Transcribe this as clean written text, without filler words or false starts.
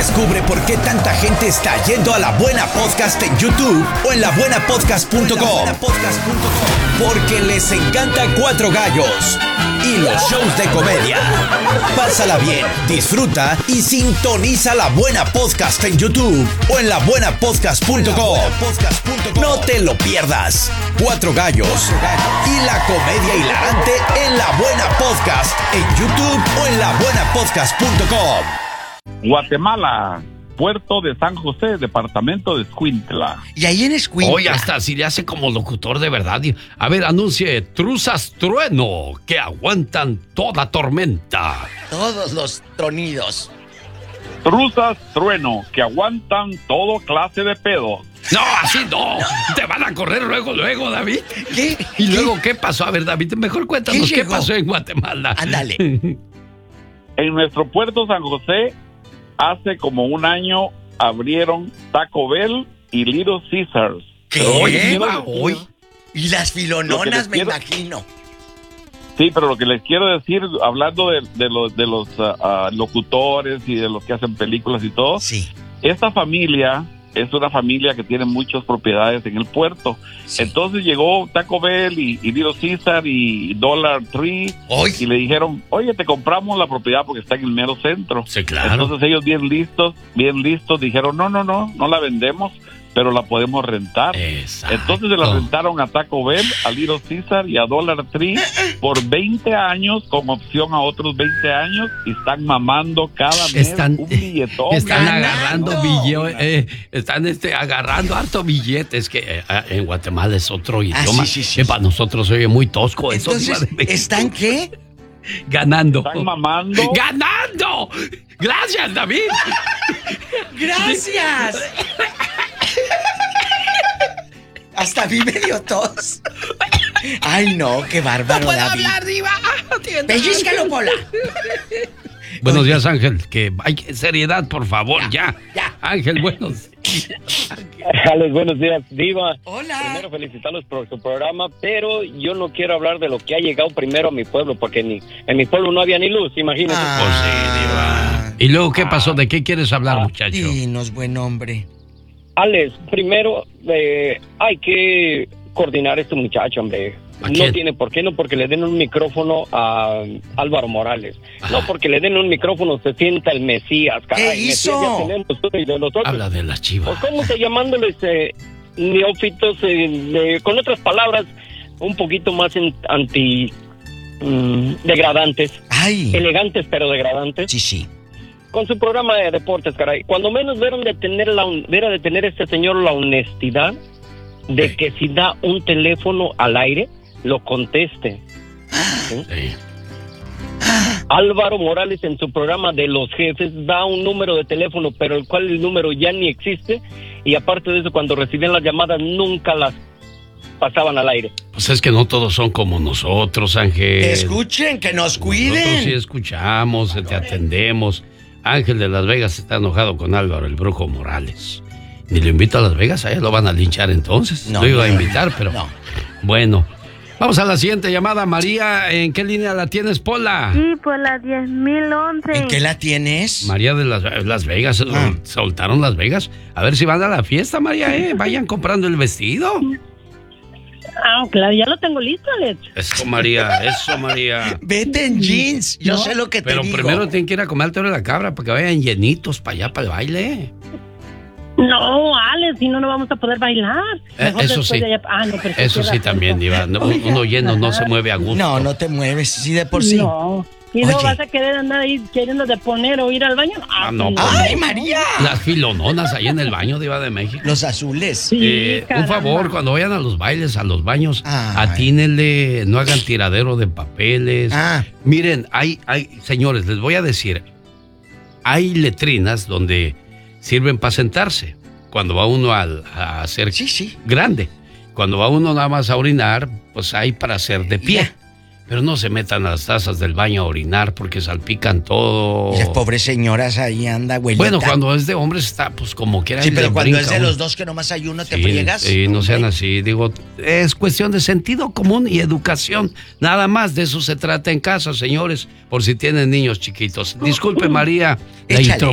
Descubre por qué tanta gente está yendo a La Buena Podcast en YouTube o en labuenapodcast.com. Porque les encanta Cuatro Gallos y los shows de comedia. Pásala bien, disfruta y sintoniza La Buena Podcast en YouTube o en labuenapodcast.com. No te lo pierdas. Cuatro Gallos y la comedia hilarante en La Buena Podcast en YouTube o en labuenapodcast.com. Guatemala, puerto de San José, departamento de Escuintla. Y ahí en Escuintla. Oye, hasta si le hace como locutor de verdad. A ver, anuncie truzas trueno que aguantan toda tormenta. Todos los tronidos. Truzas trueno que aguantan todo clase de pedos. No, así no. Te van a correr luego, David. ¿Qué? ¿Y luego qué pasó? A ver, David, mejor cuéntanos qué pasó en Guatemala. Ándale. En nuestro puerto San José, hace como un año abrieron Taco Bell y Little Caesars. ¿Qué? Hoy. Y las filononas, me imagino. Sí, pero lo que les quiero decir, hablando de los locutores y de los que hacen películas y todo, sí. Esta familia es una familia que tiene muchas propiedades en el puerto. Sí. Entonces llegó Taco Bell y Little Caesar y Dollar Tree y le dijeron, oye, te compramos la propiedad porque está en el mero centro. Sí, claro. Entonces ellos bien listos, dijeron, no la vendemos, pero la podemos rentar. Exacto. Entonces se la rentaron a Taco Bell, a Little Caesar y a Dollar Tree por 20 años, con opción a otros 20 años, y están mamando cada mes un billetón. Están agarrando billetes, están agarrando harto billetes, que en Guatemala es otro idioma. Sí. Para nosotros se oye muy tosco. Entonces, ¿están qué? Ganando. Están mamando. ¡Ganando! ¡Gracias, David! ¡Gracias! Hasta a mí me dio tos. Ay, no, qué bárbaro, no puedo David. hablar, diva. Pellizcalo, Pola. Buenos días, Ángel. Que hay seriedad, por favor, ya. Ángel, buenos días. Alex, buenos días, diva. Hola. Primero felicitarlos por su programa, pero yo no quiero hablar de lo que ha llegado primero a mi pueblo, porque en mi pueblo no había ni luz, imagínate. Pues sí, diva. ¿Y luego qué pasó? ¿De qué quieres hablar, muchacho? Dinos, buen hombre. Alex, primero hay que coordinar a este muchacho, hombre. No tiene por qué, no porque le den un micrófono a Álvaro Morales. No porque le den un micrófono se sienta el Mesías. Caray, ¿Qué hizo? Mesías ya tenemos de nosotros. Habla de las Chivas. Pues, ¿cómo se llamándoles neófitos? Con otras palabras, un poquito más degradantes. Ay. Elegantes, pero degradantes. Sí. Con su programa de deportes, caray. Cuando menos debieron de tener este señor la honestidad de que si da un teléfono al aire, lo conteste. ¿Sí? Álvaro Morales en su programa de los jefes da un número de teléfono, pero el número ya ni existe, y aparte de eso, cuando recibían las llamadas nunca las pasaban al aire. Pues es que no todos son como nosotros, Ángel. Que escuchen, que nos cuiden. Nosotros sí escuchamos, te atendemos. Ángel de Las Vegas está enojado con Álvaro, el Brujo Morales. Ni lo invito a Las Vegas, allá lo van a linchar entonces. No, lo iba a invitar, pero no. Bueno. Vamos a la siguiente llamada. María, ¿en qué línea la tienes, Pola? Sí, por la 10.011. ¿En qué la tienes? María de Las Vegas. Soltaron Las Vegas. A ver si van a la fiesta, María, Vayan comprando el vestido. Claro, ya lo tengo listo, Alex. Eso, María. Vete en jeans, yo sé lo que te digo. Pero primero tienen que ir a comer al Toro de la Cabra para que vayan llenitos para allá, para el baile. No, Alex, si no, no vamos a poder bailar. Eso sí. Eso sí también, diva. Uno lleno no se mueve a gusto. No te mueves, sí de por sí. No. ¿Y luego vas a querer andar ahí queriendo de poner o ir al baño? No. ¡Ay, María! Las filononas ahí en el baño, diva de México. Los azules. Sí, un favor, cuando vayan a los bailes, a los baños, atínenle, no hagan tiradero de papeles. Miren, hay, señores, les voy a decir, hay letrinas donde sirven para sentarse. Cuando va uno a hacer grande. Cuando va uno nada más a orinar, pues hay para hacer de pie. Pero no se metan a las tazas del baño a orinar porque salpican todo. Y las pobres señoras ahí anda, güey. Bueno, cuando es de hombres está pues como quiera. Sí, pero cuando es de los dos que nomás hay uno, te friegas. Sí, no sean así. Digo, es cuestión de sentido común y educación. Nada más de eso se trata en casa, señores. Por si tienen niños chiquitos. Disculpe, María. Échale.